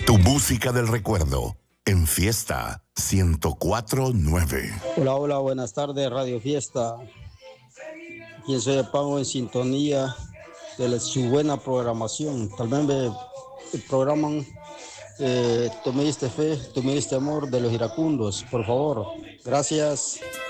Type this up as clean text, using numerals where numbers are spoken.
Tu música del recuerdo en Fiesta 104.9. Hola, hola, buenas tardes, Radio Fiesta. Quien soy Pago en sintonía de su buena programación. También me programan Tú me diste fe, tú me diste amor de los iracundos, por favor. Gracias.